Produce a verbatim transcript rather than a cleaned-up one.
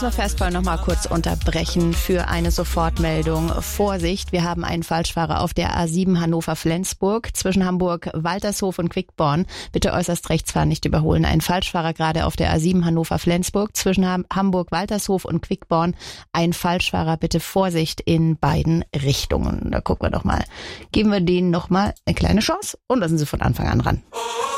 Festball noch mal kurz unterbrechen für eine Sofortmeldung. Vorsicht, wir haben einen Falschfahrer auf der A sieben Hannover-Flensburg zwischen Hamburg-Waltershof und Quickborn. Bitte äußerst rechts fahren, nicht überholen. Ein Falschfahrer gerade auf der A sieben Hannover-Flensburg zwischen Ham- Hamburg-Waltershof und Quickborn. Ein Falschfahrer, bitte Vorsicht in beiden Richtungen. Da gucken wir doch mal. Geben wir denen noch mal eine kleine Chance und lassen sie von Anfang an ran.